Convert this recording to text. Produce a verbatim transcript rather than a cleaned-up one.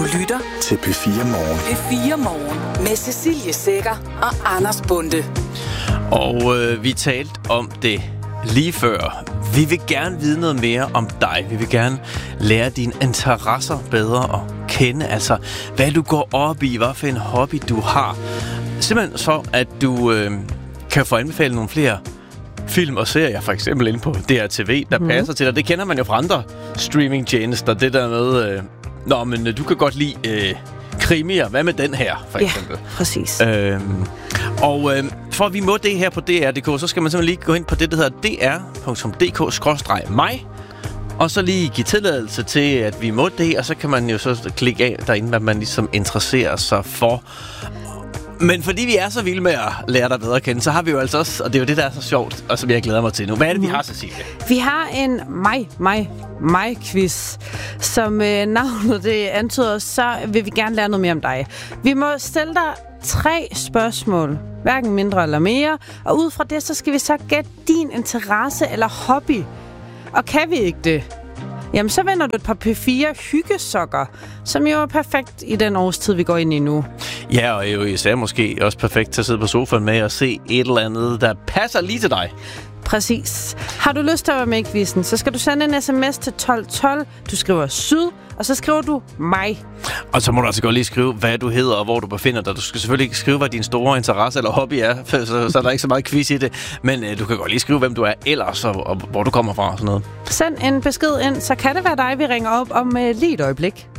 lytter til P fire Morgen. P fire Morgen med Cecilie Sækker og Anders Bonde. Og øh, vi talte om det lige før. Vi vil gerne vide noget mere om dig. Vi vil gerne lære dine interesser bedre at kende. Altså, hvad du går op i, hvad for en hobby du har. Simpelthen så, at du øh, kan få anbefalet nogle flere film og serier, for eksempel inde på D R T V, der mm. passer til dig. Det kender man jo fra andre streamingtjenester. Det der med, øh, nå, men øh, du kan godt lide øh, krimier. Hvad med den her, for eksempel? Ja, præcis. Øhm, og øh, for at vi må det her på D R punktum d k, så skal man simpelthen lige gå ind på det, der hedder d r punktum d k skråstreg mig, og så lige give tilladelse til, at vi må det, og så kan man jo så klikke af derinde, hvad man ligesom interesserer sig for. Men fordi vi er så vilde med at lære dig bedre at kende, så har vi jo altså også, og det er jo det, der er så sjovt, og som jeg glæder mig til nu. Hvad er det, vi har, Cecilie? Vi har en mig, mig, mig-quiz, som øh, navnet det antyder, så vil vi gerne lære noget mere om dig. Vi må stille dig tre spørgsmål, hverken mindre eller mere, og ud fra det, så skal vi så gætte din interesse eller hobby. Og kan vi ikke det, jamen så vender du et par P fire hyggesokker, som jo er perfekt i den årstid, vi går ind i nu. Ja, og jo især måske også perfekt til at sidde på sofaen med og se et eller andet, der passer lige til dig. Præcis. Har du lyst til at være med i quizzen, så skal du sende en sms til tolv tolv. Du skriver syd, og så skriver du mig. Og så må du altså godt lige skrive, hvad du hedder og hvor du befinder dig. Du skal selvfølgelig ikke skrive, hvad din store interesse eller hobby er, så, så er der ikke så meget quiz i det. Men øh, du kan godt lige skrive, hvem du er ellers, og, og hvor du kommer fra og sådan noget. Send en besked ind, så kan det være dig, vi ringer op om øh, lige et øjeblik.